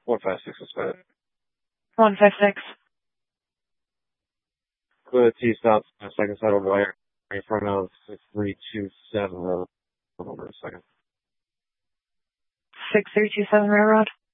156 is better. 156. Clear the T-stop, second side of the wire, in front of 6327. Hold on a second. 6327 Railroad.